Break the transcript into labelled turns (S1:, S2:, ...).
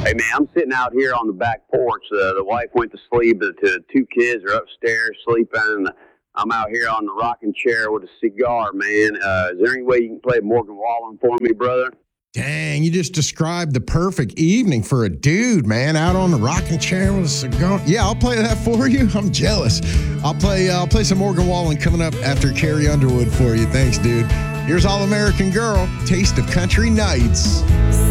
S1: Hey, man, I'm sitting out here on the back porch. The wife went to sleep. The two kids are upstairs sleeping. I'm out here on the rocking chair with a cigar, man. Is there any way you can play Morgan Wallen for me, brother?
S2: Dang, you just described the perfect evening for a dude, man, out on the rocking chair with a cigar. Yeah, I'll play that for you. I'm jealous. I'll play some Morgan Wallen coming up after Carrie Underwood for you. Thanks, dude. Here's All American Girl, Taste of Country Nights.